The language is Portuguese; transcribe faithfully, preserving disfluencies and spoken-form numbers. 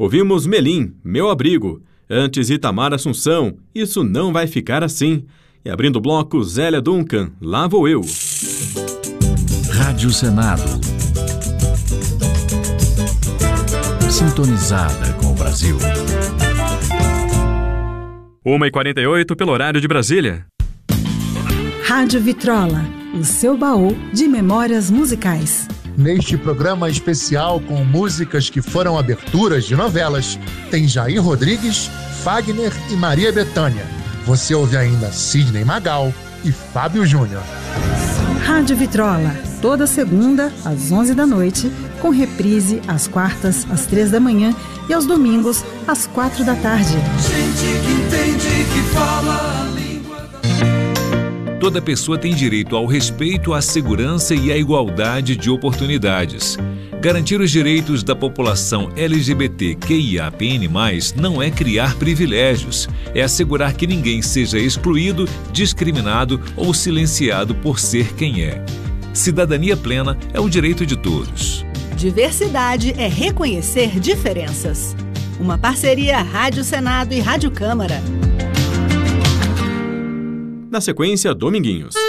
Ouvimos Melim, Meu Abrigo. Antes Itamar Assunção, Isso Não Vai Ficar Assim. E abrindo o bloco, Zélia Duncan, Lá Vou Eu. Rádio Senado. Sintonizada com o Brasil. uma e quarenta e oito pelo horário de Brasília. Rádio Vitrola, o seu baú de memórias musicais. Neste programa especial com músicas que foram aberturas de novelas, tem Jair Rodrigues, Fagner e Maria Bethânia. Você ouve ainda Sidney Magal e Fábio Júnior. Rádio Vitrola, toda segunda às onze da noite, com reprise às quartas às três da manhã e aos domingos às quatro da tarde. Gente que entende, que fala a língua da... Toda pessoa tem direito ao respeito, à segurança e à igualdade de oportunidades. Garantir os direitos da população L G B T Q I A P N mais, não é criar privilégios, é assegurar que ninguém seja excluído, discriminado ou silenciado por ser quem é. Cidadania plena é o direito de todos. Diversidade é reconhecer diferenças. Uma parceria Rádio Senado e Rádio Câmara. Na sequência, Dominguinhos.